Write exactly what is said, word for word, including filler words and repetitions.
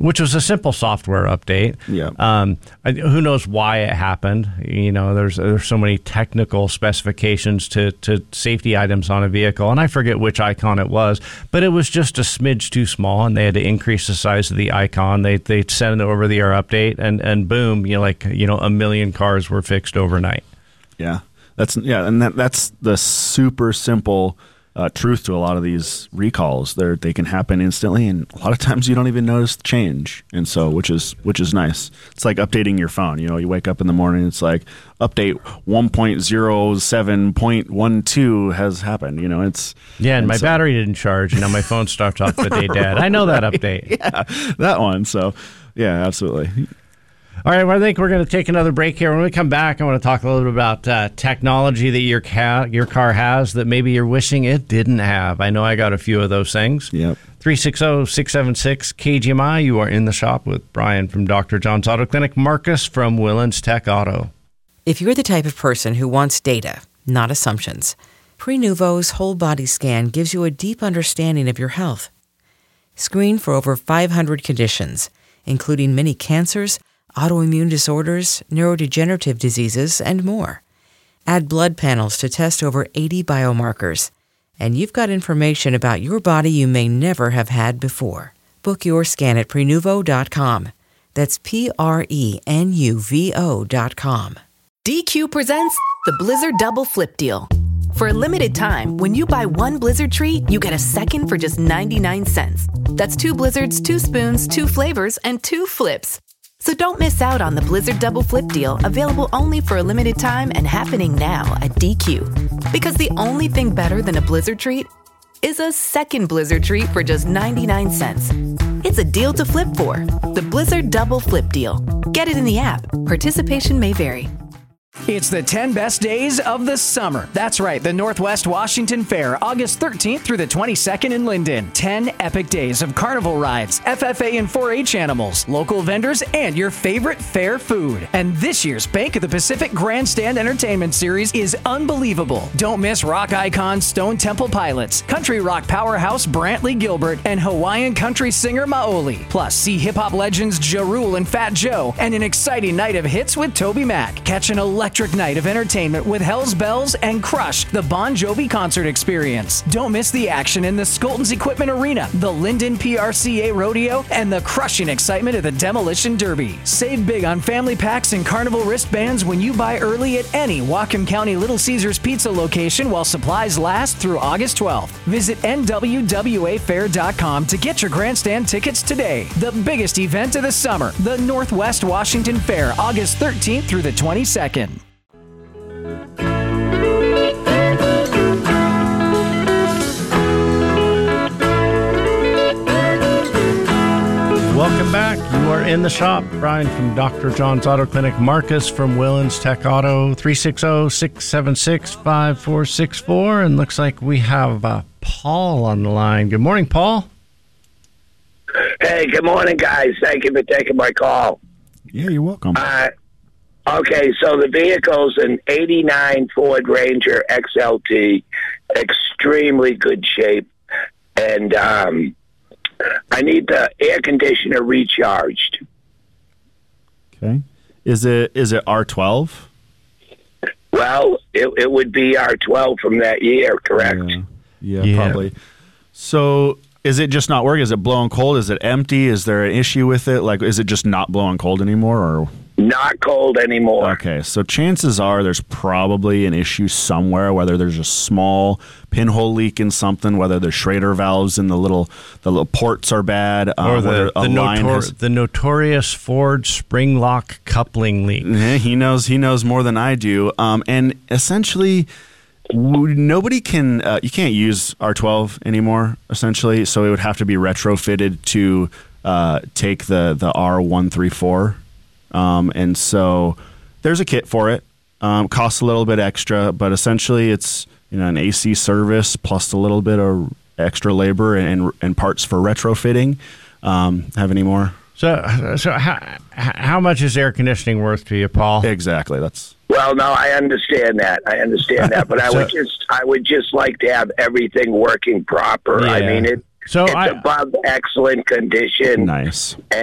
which was a simple software update. Yeah. Um, I, who knows why it happened? You know, there's there's so many technical specifications to, to safety items on a vehicle, and I forget which icon it was, but it was just a smidge too small, and they had to increase the size of the icon. They they sent an over-the-air update, and, and boom, you know, like you know, a million cars were fixed overnight. Yeah, that's yeah, and that that's the super simple Uh, truth to a lot of these recalls. They they can happen instantly, and a lot of times you don't even notice the change. And so, which is which is nice. It's like updating your phone. You know, you wake up in the morning, it's like update one point oh seven point one two has happened. You know, it's yeah, and, and my so, battery didn't charge, and now my phone starts off the day dead. I know that update. Yeah, that one. So, yeah, absolutely. All right, well, I think we're going to take another break here. When we come back, I want to talk a little bit about uh, technology that your ca- your car has that maybe you're wishing it didn't have. I know I got a few of those things. Yep. three six zero, six seven six, K G M I. You are in the shop with Brian from Doctor John's Auto Clinic, Marcus from Willens Tech Auto. If you're the type of person who wants data, not assumptions, Prenuvo's whole body scan gives you a deep understanding of your health. Screen for over five hundred conditions, including many cancers, autoimmune disorders, neurodegenerative diseases, and more. Add blood panels to test over eighty biomarkers, and you've got information about your body you may never have had before. Book your scan at Prenuvo dot com. That's P R E N U V O dot com. D Q presents the Blizzard Double Flip Deal. For a limited time, when you buy one Blizzard treat, you get a second for just ninety-nine cents. That's two Blizzards, two spoons, two flavors, and two flips. So don't miss out on the Blizzard Double Flip Deal, available only for a limited time and happening now at D Q. Because the only thing better than a Blizzard treat is a second Blizzard treat for just ninety-nine cents. It's a deal to flip for. The Blizzard Double Flip Deal. Get it in the app. Participation may vary. It's the ten best days of the summer. That's right, the Northwest Washington Fair, August thirteenth through the twenty-second in Linden. ten epic days of carnival rides, F F A and four H animals, local vendors, and your favorite fair food. And this year's Bank of the Pacific Grandstand Entertainment Series is unbelievable. Don't miss rock icon Stone Temple Pilots, country rock powerhouse Brantley Gilbert, and Hawaiian country singer Maoli. Plus, see hip-hop legends Ja Rule and Fat Joe, and an exciting night of hits with Toby Mac. Catch an electric night of entertainment with Hell's Bells and Crush, the Bon Jovi concert experience. Don't miss the action in the Skolton's Equipment Arena, the Linden P R C A Rodeo, and the crushing excitement of the Demolition Derby. Save big on family packs and carnival wristbands when you buy early at any Whatcom County Little Caesars Pizza location while supplies last through August twelfth. Visit N W W A fair dot com to get your grandstand tickets today. The biggest event of the summer, the Northwest Washington Fair, August thirteenth through the twenty-second. Welcome back. You are in the shop. Brian from Doctor John's Auto Clinic, Marcus from Willens Tech Auto, three six zero, six seven six, five four six four. And looks like we have uh, Paul on the line. Good morning, Paul. Hey, good morning, guys. Thank you for taking my call. Yeah, you're welcome. Uh, okay, so the vehicle's an eighty-nine Ford Ranger X L T, extremely good shape, and um, I need the air conditioner recharged. Okay. Is it is it R twelve? Well, it, it would be R twelve from that year, correct? Yeah, yeah, Yeah. probably. So is it just not working? Is it blowing cold? Is it empty? Is there an issue with it? Like, is it just not blowing cold anymore? Or Not cold anymore. okay, so chances are there's probably an issue somewhere, whether there's a small pinhole leak in something, whether the Schrader valves in the little the little ports are bad, uh, Or whether the, a the, line notor- has- the notorious Ford spring lock coupling leak. Eh, he knows he knows more than I do. Um, and essentially, w- nobody can uh, you can't use R twelve anymore. Essentially, so it would have to be retrofitted to uh, take the the R one thirty-four. Um, and so there's a kit for it. Um, costs a little bit extra, but essentially it's you know an A C service plus a little bit of extra labor and and parts for retrofitting. Um, have any more? So, so how, how much is air conditioning worth to you, Paul? Exactly. That's Well, no, I understand that. I understand that, but I So- would just, I would just like to have everything working proper. I Yeah. mean, it. So it's I- above excellent condition. nice.